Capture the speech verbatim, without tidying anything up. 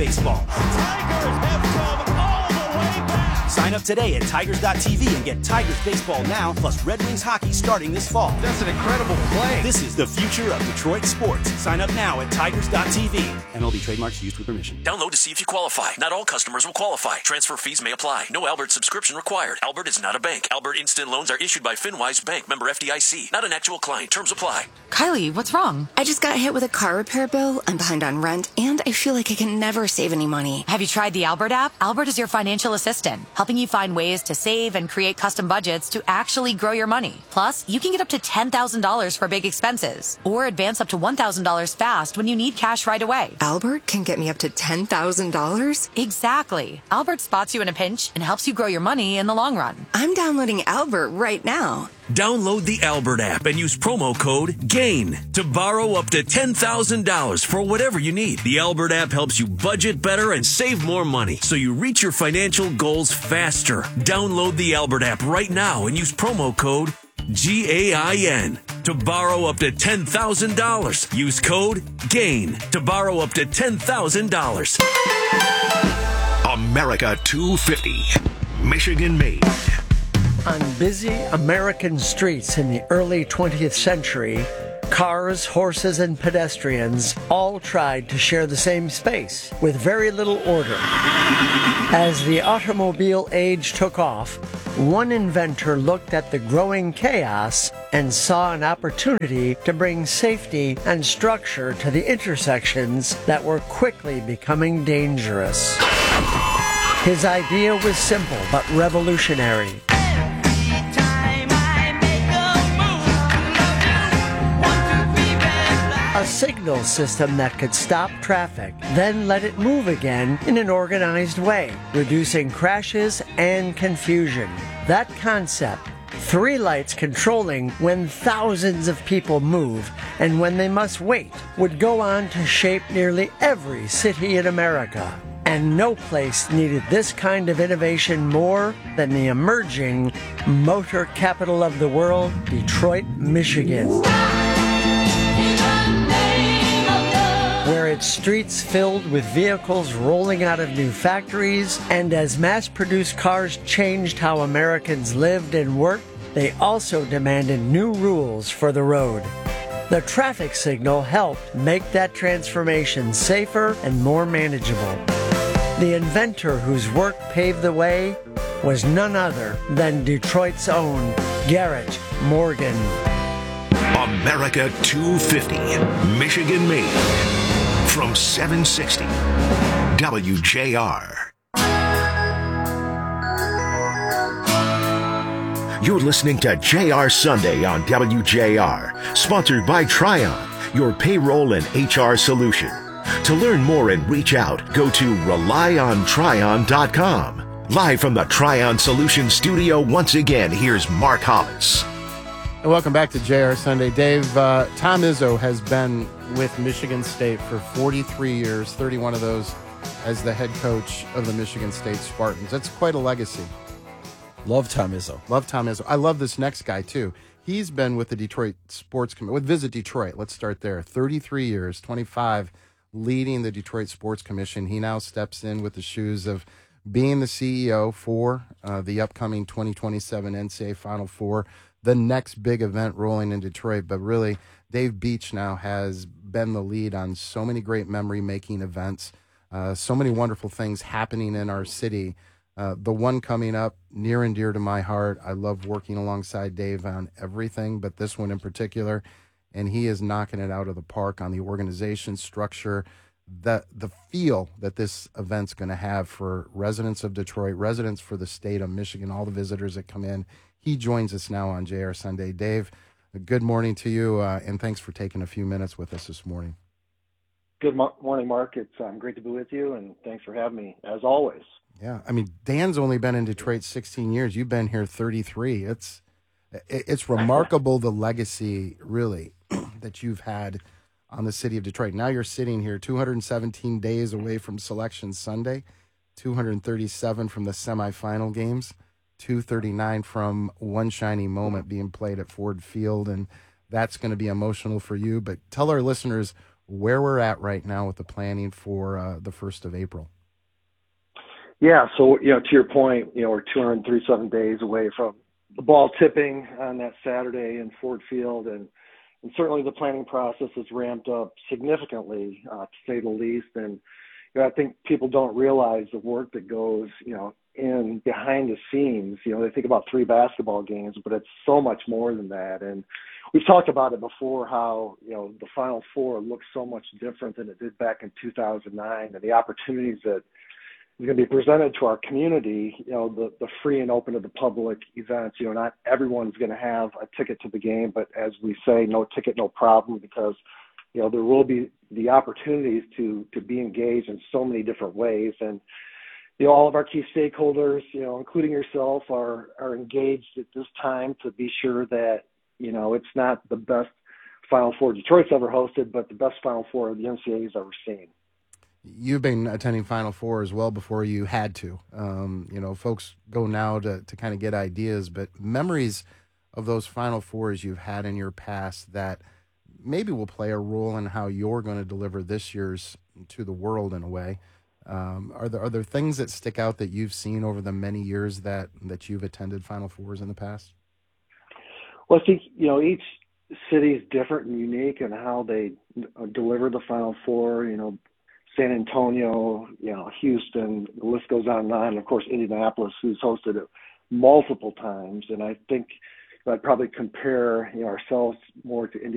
Baseball. Tigers have come all the way back. Sign up today at Tigers dot T V and get Tigers Baseball now, plus Red Wings hockey starting this fall. That's an incredible play. This is the future of Detroit sports. Sign up now at Tigers dot T V. M L B trademarks used with permission. Download to see if you qualify. Not all customers will qualify. Transfer fees may apply. No Albert subscription required. Albert is not a bank. Albert Instant Loans are issued by FinWise Bank, member F D I C. Not an actual client. Terms apply. Kylie, what's wrong? I just got hit with a car repair bill. I'm behind on rent, and I feel like I can never save any money. Have you tried the Albert app? Albert is your financial assistant, helping you find ways to save and create custom budgets to actually grow your money. Plus, you can get up to ten thousand dollars for big expenses, or advance up to one thousand dollars fast when you need cash right away. Albert can get me up to ten thousand dollars? Exactly. Albert spots you in a pinch and helps you grow your money in the long run. I'm downloading Albert right now. Download the Albert app and use promo code GAIN to borrow up to ten thousand dollars for whatever you need. The Albert app helps you budget better and save more money so you reach your financial goals faster. Download the Albert app right now and use promo code G A I N to borrow up to ten thousand dollars. Use code GAIN to borrow up to ten thousand dollars. America two fifty, Michigan made. On busy American streets in the early twentieth century, cars, horses, and pedestrians all tried to share the same space with very little order. As the automobile age took off, one inventor looked at the growing chaos and saw an opportunity to bring safety and structure to the intersections that were quickly becoming dangerous. His idea was simple but revolutionary. A signal system that could stop traffic, then let it move again in an organized way, reducing crashes and confusion. That concept, three lights controlling when thousands of people move and when they must wait, would go on to shape nearly every city in America. And no place needed this kind of innovation more than the emerging motor capital of the world, Detroit, Michigan. Where its streets filled with vehicles rolling out of new factories, and as mass-produced cars changed how Americans lived and worked, they also demanded new rules for the road. The traffic signal helped make that transformation safer and more manageable. The inventor whose work paved the way was none other than Detroit's own Garrett Morgan. America two fifty, Michigan made. From seven sixty W J R. You're listening to J R Sunday on W J R, sponsored by Tryon, your payroll and H R solution. To learn more and reach out, go to rely on tryon dot com. Live from the Tryon Solutions studio, once again, here's Mark Hollis. And welcome back to J R Sunday. Dave, uh, Tom Izzo has been with Michigan State for forty-three years, thirty-one of those as the head coach of the Michigan State Spartans. That's quite a legacy. Love Tom Izzo. Love Tom Izzo. I love this next guy, too. He's been with the Detroit Sports Commission, with Visit Detroit. Let's start there. thirty-three years, twenty-five leading the Detroit Sports Commission. He now steps in with the shoes of being the C E O for uh, the upcoming twenty twenty-seven N C double A Final Four, the next big event rolling in Detroit. But really, Dave Beach now has been the lead on so many great memory-making events, uh, so many wonderful things happening in our city. Uh, the one coming up near and dear to my heart, I love working alongside Dave on everything, but this one in particular, and he is knocking it out of the park on the organization structure, the the feel that this event's going to have for residents of Detroit, residents for the state of Michigan, all the visitors that come in. He joins us now on J R Sunday. Dave, good morning to you, uh, and thanks for taking a few minutes with us this morning. Good mo- morning, Mark. It's um, great to be with you, and thanks for having me, as always. Yeah, I mean, Dan's only been in Detroit sixteen years. You've been here thirty-three. It's it's remarkable, the legacy, really, that you've had on the city of Detroit. Now you're sitting here two hundred seventeen days away from Selection Sunday, two hundred thirty-seven from the semifinal games, two thirty-nine from One Shiny Moment being played at Ford Field, and that's going to be emotional for you. But tell our listeners where we're at right now with the planning for uh, the first of April. Yeah, so, you know, to your point, you know, we're two hundred thirty-seven days away from the ball tipping on that Saturday in Ford Field, and, and certainly the planning process has ramped up significantly, uh, to say the least. And you know, I think people don't realize the work that goes, you know, in behind the scenes. You know, they think about three basketball games, but it's so much more than that. And we've talked about it before, how, you know, the Final Four looks so much different than it did back in two thousand nine, and the opportunities that is going to be presented to our community, you know, the, the free and open to the public events. You know, not everyone's going to have a ticket to the game, but as we say, no ticket, no problem, because, you know, there will be the opportunities to, to be engaged in so many different ways. And, you know, all of our key stakeholders, you know, including yourself, are, are engaged at this time to be sure that, you know, it's not the best Final Four Detroit's ever hosted, but the best Final Four the N C double A's ever seen. You've been attending Final Fours well before you had to. Um, you know, folks go now to, to kind of get ideas, but memories of those Final Fours you've had in your past that maybe will play a role in how you're going to deliver this year's to the world in a way. Um, are there are there things that stick out that you've seen over the many years that, that you've attended Final Fours in the past? Well, I think, you know, each city is different and unique in how they deliver the Final Four. You know, San Antonio, you know, Houston, the list goes on and on. And of course, Indianapolis, who's hosted it multiple times. And I think I'd probably compare, you know, ourselves more to Indianapolis